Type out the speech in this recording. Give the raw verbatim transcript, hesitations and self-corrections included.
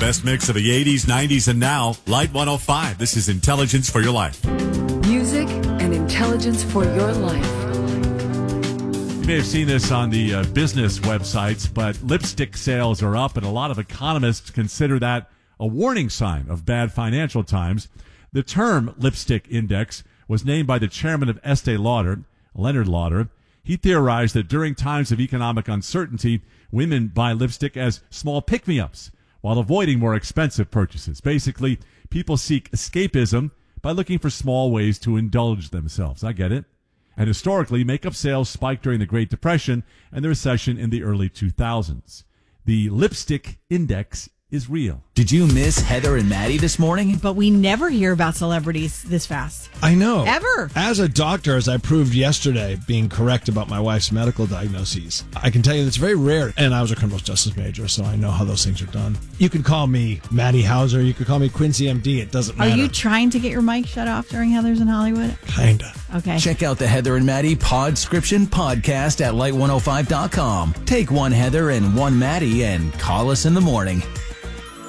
best mix of the eighties, nineties, and now. Light one oh five. This is Intelligence for Your Life. Music and intelligence for your life. You may have seen this on the uh, business websites, but lipstick sales are up, and a lot of economists consider that a warning sign of bad financial times. The term lipstick index was named by the chairman of Estee Lauder, Leonard Lauder. He theorized that during times of economic uncertainty, women buy lipstick as small pick-me-ups while avoiding more expensive purchases. Basically, people seek escapism by looking for small ways to indulge themselves. I get it. And historically, makeup sales spiked during the Great Depression and the recession in the early two thousands. The lipstick index is real. Did you miss Heather and Maddie this morning? But we never hear about celebrities this fast. I know. Ever. As a doctor, as I proved yesterday, being correct about my wife's medical diagnoses, I can tell you that's very rare. And I was a criminal justice major, so I know how those things are done. You can call me Maddie Hauser. You could call me Quincy M D. It doesn't matter. Are you trying to get your mic shut off during Heather's in Hollywood? Kinda. Okay. Check out the Heather and Maddie Podscription podcast at light one oh five dot com. Take one Heather and one Maddie and call us in the morning.